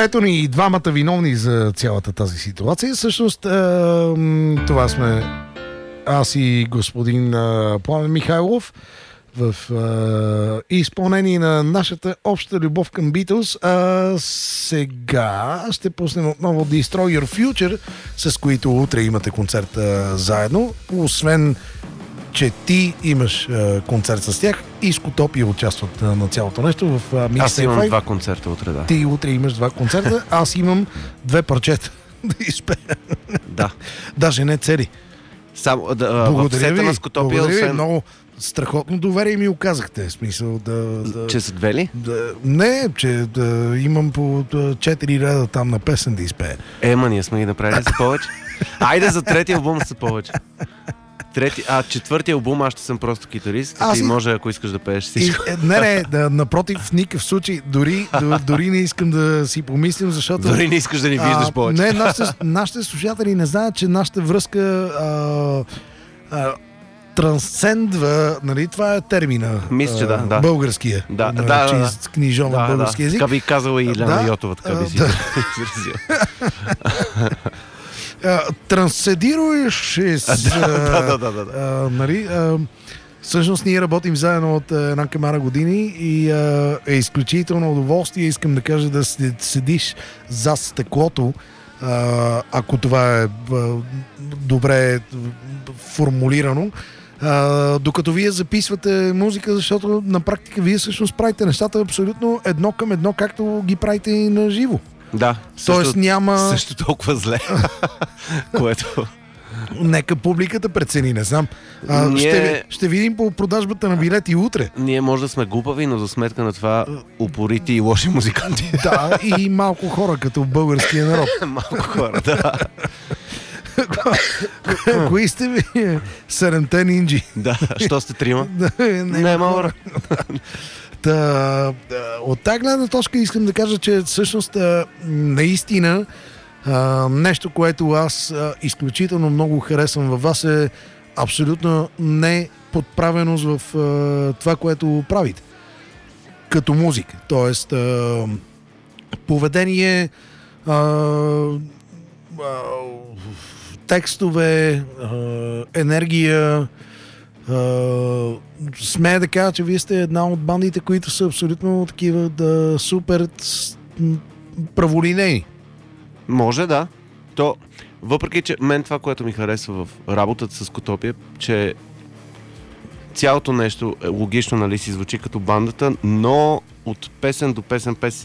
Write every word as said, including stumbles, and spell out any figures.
Ето ни и двамата виновни за цялата тази ситуация. Всъщност, а, това сме аз и господин а, Пламен Михайлов в а, изпълнение на нашата обща любов към Beatles. А сега ще пуснем отново Destroy Your Future, с които утре имате концерт а, заедно. Освен че ти имаш а, концерт с тях и Скотопия участват а, на цялото нещо в а, Mix Аз имам Five. два концерта утре, да. Ти утре имаш два концерта, аз имам две парчета да изпея. Да. Даже не цели. Само да, в Благодаря сета ви, на Скотопия, благодаря ви, освен... много страхотно доверие ми оказахте. В смисъл да... да Че са две ли? да, не, че да имам по да, четири реда там на песен да изпея. Ема, ние сме ги направили за повече. Айде за третия албум са повече. Трети, а четвъртия албум аз ще съм просто китарист. Аз Ти и- може, ако искаш да пееш всичко. И, е, не, не, да, напротив, в никакъв случай, дори, до, дори не искам да си помислим, защото... Дори не искаш да ни виждаш а, повече. Не, нашите, нашите слушатели не знаят, че нашата връзка а, а, трансцендва, нали, това е термина. Мисля, че да, а, да. Българския. Да, на, да, да, чист да. книжовен Да, български да. език. Така би казала и Иляна Да, Йотова, така би а, си да. изразила. А, трансцедируеш с... А, да, да, да, да, да. а, нали, а, всъщност ние работим заедно от а, една камара години и а, е изключително удоволствие. Искам да кажа да си- седиш зад стъклото, а, ако това е а, добре формулирано, а, докато вие записвате музика, защото на практика вие всъщност правите нещата абсолютно едно към едно, както ги правите и на живо. Да, Тоест също, няма... също толкова зле. Което... Нека публиката прецени, не знам. А, Ние- ще, ви- ще видим по продажбата на билети утре. Ние може да сме глупави, но за сметка на това упорити и лоши музиканти. Да, и малко хора, като българския народ. Малко хора, да. Кои сте ви? Седемте нинджи. Да, що сте трима? не, Не, мора. Та, да, от тази гледна точка искам да кажа, че всъщност а, наистина а, нещо, което аз а, изключително много харесвам във вас е абсолютно неподправеност в а, това, което правите. Като музика. Тоест а, поведение, а, а, текстове, а, енергия. Uh, смея да кажа, че вие сте една от бандите, които са абсолютно такива да супер с- м, праволинейни. Може, да. То, въпреки, че мен това, което ми харесва в работата с Скотопия, че цялото нещо е логично, нали, си звучи като бандата, но от песен до песен, песен